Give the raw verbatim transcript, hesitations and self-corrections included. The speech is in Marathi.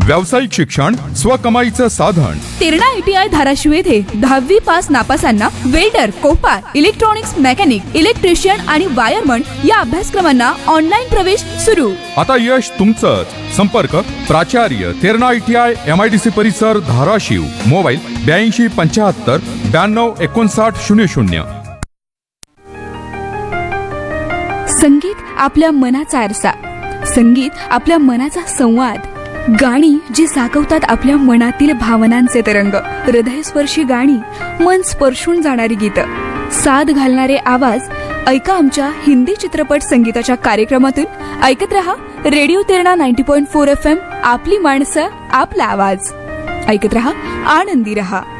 व्यावसायिक शिक्षण स्वकमाईचं साधन. तेरणा आयटीआय धाराशिव येथे दहावी pass नापासांना welder, Kopar, electronics mechanic, electrician आणि वायरमन या अभ्यासक्रमांना ऑनलाईन प्रवेश सुरू. आता यश तुमचंच. संपर्क प्राचार्य तेरणा आयटीआय एमआयडीसी परिसर धाराशिव. मोबाईल ब्याऐंशी पंच्याहत्तर ब्याण्णव एकोणसाठ शून्य शून्य. संगीत आपल्या मनाचा आरसा, संगीत आपल्या मनाचा संवाद, गाणी जी जागवतात आपल्या मनातील भावनांचे तरंग, हृदयस्पर्शी गाणी, मन स्पर्शून जाणारी गीतं, साद घालणारे आवाज. ऐका आमच्या हिंदी चित्रपट संगीताच्या कार्यक्रमातून. ऐकत रहा radio Terna ninety point four F M. आपली माणसं, आपला आवाज. ऐकत रहा, आनंदी रहा.